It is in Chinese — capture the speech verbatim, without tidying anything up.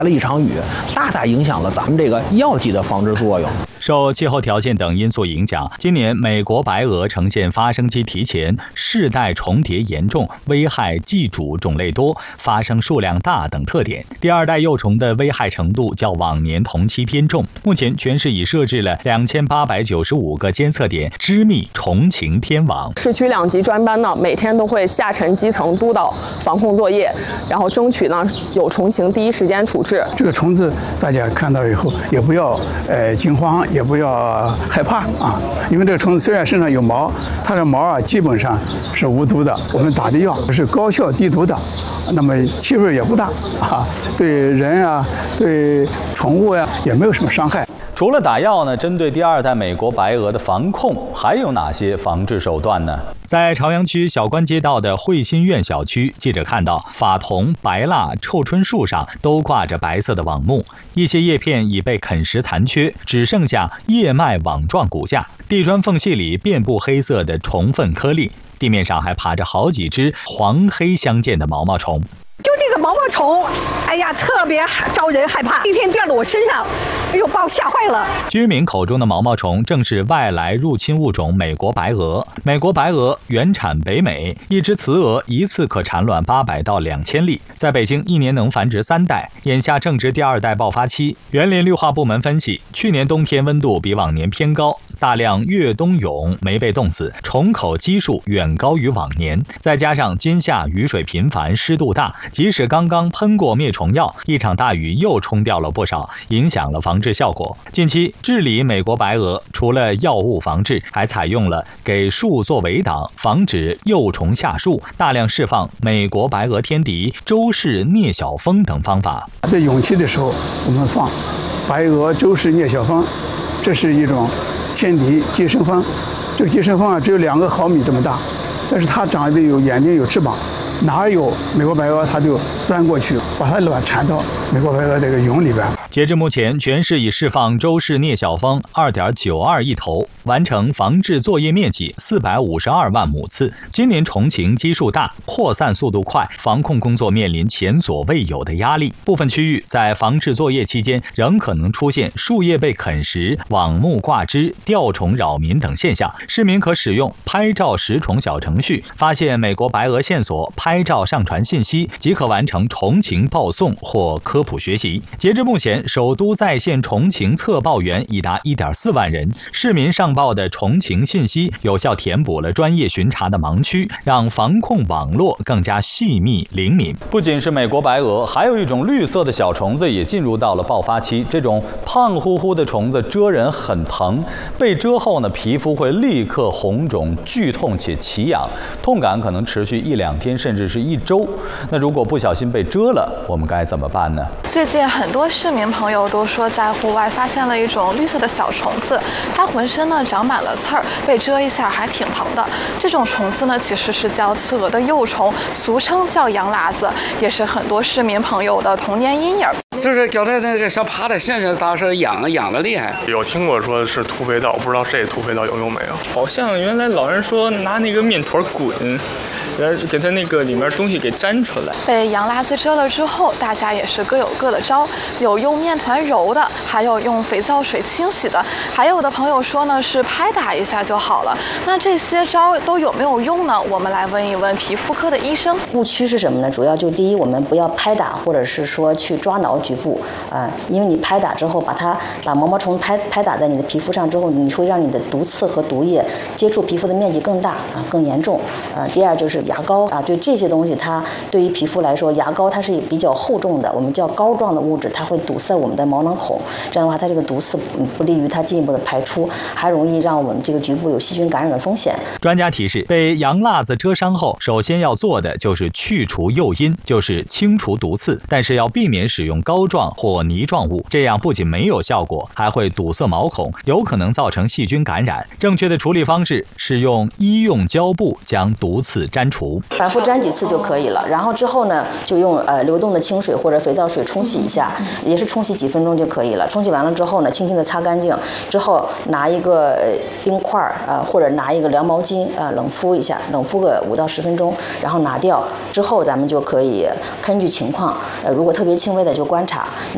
了一场雨，大大影响了咱们这个药剂的防治作用。 受气候条件等因素影响，今年美国白蛾呈现发生期提前、世代重叠严重、危害寄主种类多、发生数量大等特点。第二代幼虫的危害程度较往年同期偏重。目前全市已设置了两千八百九十五个监测点，织密虫禽天网。 市区两级专班呢，每天都会下沉基层督导防控作业，然后争取呢有虫禽第一时间处置。 这个虫子大家看到以后也不要呃惊慌。也不要害怕啊，因为这个虫子虽然身上有毛，它的毛啊基本上是无毒的。我们打的药是高效低毒的，那么气味也不大啊，对人啊、对宠物呀、啊、也没有什么伤害。 除了打药呢，针对第二代美国白蛾的防控还有哪些防治手段呢？在朝阳区小关街道的汇欣苑小区，记者看到法桐、白蜡、臭椿树上都挂着白色的网目，一些叶片已被啃食残缺，只剩下叶脉网状骨架。地砖缝隙里遍布黑色的虫粪颗粒，地面上还爬着好几只黄黑相间的毛毛虫。 就这个毛毛虫，哎呀，特别招人害怕。一天掉到我身上，哎呦，把我吓坏了。 居民口中的毛毛虫正是外来入侵物种美国白蛾。美国白蛾原产北美，一只雌蛾一次可产卵八百到两千粒，在北京一年能繁殖三代。眼下正值第二代爆发期。园林绿化部门分析，去年冬天温度比往年偏高，大量越冬蛹没被冻死，虫口基数远高于往年。再加上今夏雨水频繁，湿度大。即使刚刚喷过灭虫药，一场大雨又冲掉了不少，影响了防治效果。近期治理美国白蛾，除了药物防治，还采用了给树做围挡，防止幼虫下树，大量释放美国白蛾天敌周氏聂小蜂等方法。 在蛹期的时候，我们放白蛾、周氏聂小蜂，这是一种天敌寄生蜂。这个寄生蜂啊，只有两个毫米这么大，但是它长得有眼睛、有翅膀。哪有美国白蛾，它就钻过去，把它卵产到美国白蛾这个蛹里边。 截至目前，全市已释放周氏聂小蜂 二点九二亿头，完成防治作业面积四百五十二万亩次。今年虫禽基数大，扩散速度快，防控工作面临前所未有的压力。部分区域在防治作业期间，仍可能出现树叶被啃食、网目挂枝、吊虫扰民等现象。市民可使用拍照识虫小程序，发现美国白蛾线索，拍照上传信息，即可完成虫禽报送或科普学习。截至目前，首都在线虫禽测报员已达 一点四万人，市民上报的虫禽信息有效填补了专业巡查的盲区，让防控网络更加细密灵敏。不仅是美国白蛾，还有一种绿色的小虫子也进入到了爆发期。这种胖乎乎的虫子蛰人很疼，被蛰后呢，皮肤会立刻红肿、剧痛且奇痒，痛感可能持续一两天，甚至是一周。那如果不小心被蛰了，我们该怎么办呢？ 最近很多市民朋友都说，在户外发现了一种绿色的小虫子，它浑身呢长满了刺儿，被蛰一下还挺疼的。这种虫子呢，其实是叫刺蛾的幼虫，俗称叫羊喇子，也是很多市民朋友的童年阴影。 就是叫它那个小爬的现象，当时痒痒的厉害。 有听过说是土肥皂，不知道这土肥皂有用没有？ 好像原来老人说拿那个面团滚，然后给它那个里面东西给粘出来。 被羊喇子蛰了之后，大家也是各有各的招，有用面团揉的，还有用肥皂水清洗的，还有的朋友说呢是拍打一下就好了。那这些招都有没有用呢？我们来问一问皮肤科的医生。 误区是什么呢？主要就第一，我们不要拍打，或者是说去抓挠局部，啊、呃，因为你拍打之后，把它把毛毛虫拍拍打在你的皮肤上之后，你会让你的毒刺和毒液接触皮肤的面积更大啊，更严重。呃，第二就是牙膏啊，对这些东西，它对于皮肤来说，牙膏它是比较厚重的，我们叫膏状的物质，它会堵塞我们的毛囊孔，这样的话，它这个毒刺不利于它进一步的排出，还容易让我们这个局部有细菌感染的风险。 专家提示，被羊喇子蛰伤后，首先要做的就是去除诱因，就是清除毒刺，但是要避免使用膏状或泥状物，这样不仅没有效果，还会堵塞毛孔，有可能造成细菌感染。正确的处理方式是用医用胶布将毒刺粘除， 反复粘几次就可以了。然后之后呢，就用呃流动的清水或者肥皂水冲洗一下，也是冲洗几分钟就可以了。冲洗完了之后呢，轻轻的擦干净之后，拿一个冰块呃或者拿一个凉毛巾啊、呃、冷敷一下，冷敷个五到十分钟，然后拿掉之后，咱们就可以根据情况，呃如果特别轻微的就观察。